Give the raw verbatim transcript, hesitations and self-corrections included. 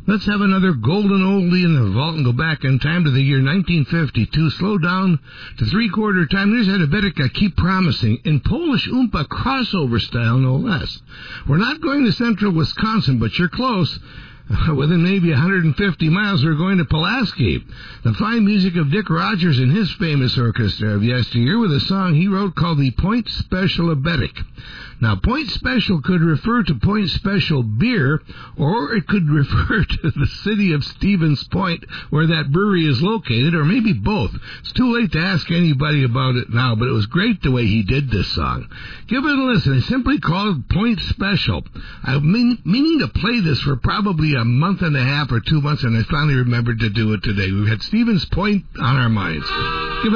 Let's have another golden oldie in the vault and go back in time to the year nineteen fifty-two. Slow down to three-quarter time. There's Adabetic, I Keep Promising, in Polish Oompa crossover style, no less. We're not going to central Wisconsin, but you're close. Within maybe one hundred fifty miles, we're going to Pulaski. The fine music of Dick Rogers and his famous orchestra of yesteryear with a song he wrote called the Point Special Abetic. Now, Point Special could refer to Point Special beer, or it could refer to the city of Stevens Point, where that brewery is located, or maybe both. It's too late to ask anybody about it now, but it was great the way he did this song. Give it a listen. It's simply called Point Special. I've been meaning to play this for probably a month and a half or two months, and I finally remembered to do it today. We've had Stevens Point on our minds. Give it